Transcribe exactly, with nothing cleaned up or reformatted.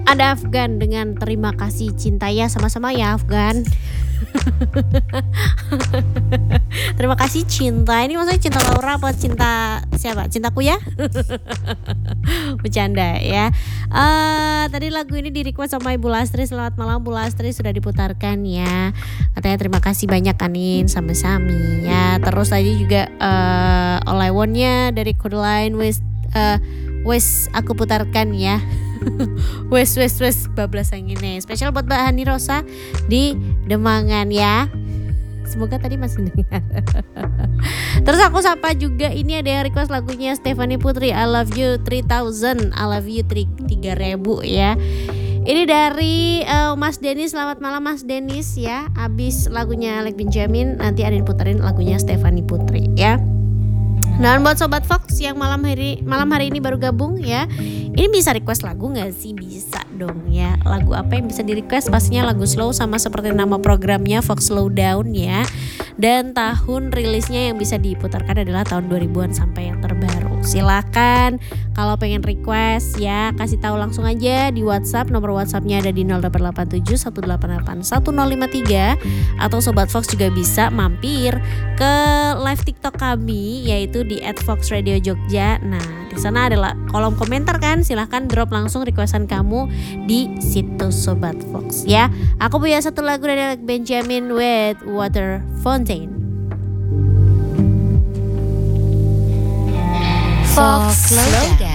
Ada Afgan dengan terima kasih cinta ya, sama-sama ya Afgan. Terima kasih cinta. Ini maksudnya cinta Laura apa cinta siapa? Cintaku ya? Bercanda ya. Uh, tadi lagu ini di request sama Ibu Lastri. Selamat malam Bu Lastri, sudah diputarkan ya. Katanya terima kasih banyak Anin, sama-sama ya. Terus tadi juga uh, All I Want-nya dari Codeline wes uh, wes aku putarkan ya. Wes wes wes bablas anginnya. Spesial buat Mbak Hani Rosa di Demangan ya. Semoga tadi masih dengar. Terus aku sapa juga, ini ada yang request lagunya Stephanie Putri, I Love You three thousand, I Love You tiga ribu ya. Ini dari uh, Mas Denis. Selamat malam Mas Denis ya. Abis lagunya Alec Benjamin, nanti ada yang puterin lagunya Stephanie Putri ya. Dan buat Sobat Fox yang malam hari malam hari ini baru gabung ya, ini bisa request lagu nggak sih? Bisa dong ya. Lagu apa yang bisa di request? Pastinya lagu slow, sama seperti nama programnya Fox Slowdown ya. Dan tahun rilisnya yang bisa diputarkan adalah tahun dua ribuan sampai yang terbaru. Silakan kalau pengen request ya, kasih tahu langsung aja di WhatsApp. Nomor WhatsAppnya ada di nol delapan delapan tujuh satu delapan delapan satu nol lima tiga. Atau Sobat Fox juga bisa mampir ke live TikTok kami, yaitu di at fox radio jogja. Nah, di sana adalah kolom komentar kan, silahkan drop langsung requestan kamu di situ Sobat Fox ya. Aku punya satu lagu dari Alec Benjamin with Water Fountain. Fox Slowdown.